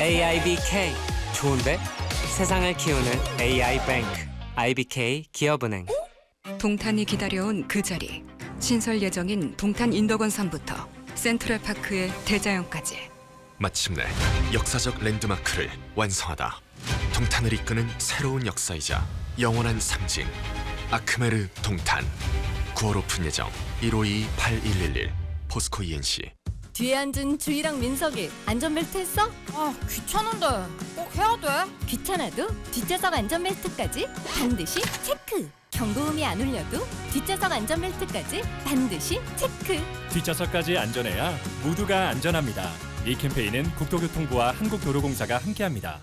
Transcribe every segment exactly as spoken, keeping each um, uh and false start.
에이아이비케이 좋은데? 세상을 키우는 에이아이 뱅크 아이비케이 기업은행. 동탄이 기다려온 그 자리. 신설 예정인 동탄 인덕원선부터 센트럴파크의 대자연까지. 마침내 역사적 랜드마크를 완성하다. 동탄을 이끄는 새로운 역사이자 영원한 상징. 아크메르 동탄. 구월 오픈 예정. 일오이 팔일일일 포스코 이엔씨. 뒤에 앉은 주희랑 민석이 안전벨트 했어? 아, 귀찮은데 꼭 해야 돼? 귀찮아도 뒷좌석 안전벨트까지 반드시 체크! 경고음이 안 울려도 뒷좌석 안전벨트까지 반드시 체크! 뒷좌석까지 안전해야 모두가 안전합니다. 이 캠페인은 국토교통부와 한국도로공사가 함께합니다.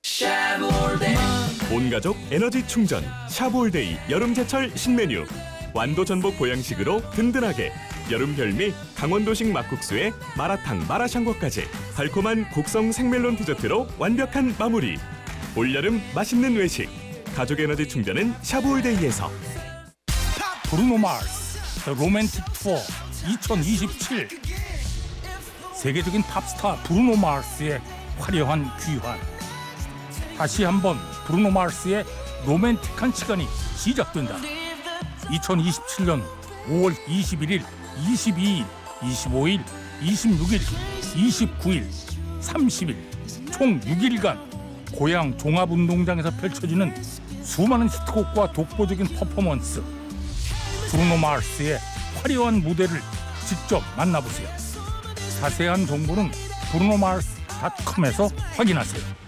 온가족 에너지 충전 샤브올데이 여름제철 신메뉴. 완도 전복 보양식으로 든든하게. 여름 별미 강원도식 막국수에 마라탕 마라샹궈까지 달콤한 곡성 생멜론 디저트로 완벽한 마무리. 올여름 맛있는 외식. 가족 에너지 충전은 샤브올데이에서. 브루노 마스 The Romantic Tour 이천이십칠. 세계적인 팝스타 브루노 마스의 화려한 귀환. 다시 한번 브루노 마스의 로맨틱한 시간이 시작된다. 이천이십칠년 오월 이십일일, 이십이일, 이십오일, 이십육일, 이십구일, 삼십일 총 육일간 고향 종합운동장에서 펼쳐지는 수많은 히트곡과 독보적인 퍼포먼스. 브루노 마스의 화려한 무대를 직접 만나보세요. 자세한 정보는 브루노마스 닷컴에서 확인하세요.